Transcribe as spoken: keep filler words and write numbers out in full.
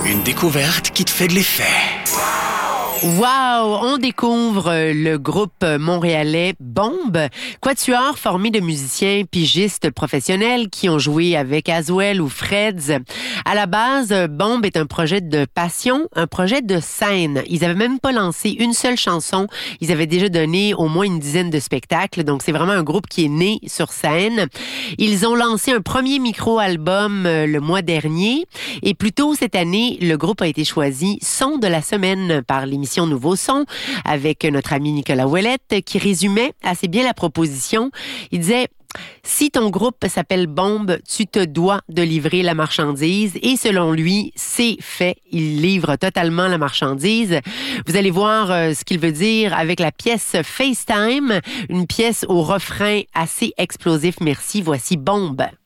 Une découverte qui te fait de l'effet. Wow! On découvre le groupe montréalais Bombe, quatuor formé de musiciens pigistes professionnels qui ont joué avec Aswell ou Freds. À la base, Bombe est un projet de passion, un projet de scène. Ils avaient même pas lancé une seule chanson. Ils avaient déjà donné au moins une dizaine de spectacles. Donc, c'est vraiment un groupe qui est né sur scène. Ils ont lancé un premier micro-album le mois dernier. Et plus tôt cette année, le groupe a été choisi son de la semaine par l'émission Nouveau Son avec notre ami Nicolas Ouellette qui résumait assez bien la proposition. Il disait: si ton groupe s'appelle Bombe, tu te dois de livrer la marchandise. Et selon lui, c'est fait. Il livre totalement la marchandise. Vous allez voir euh, ce qu'il veut dire avec la pièce FaceTime, une pièce au refrain assez explosif. Merci, voici Bombe.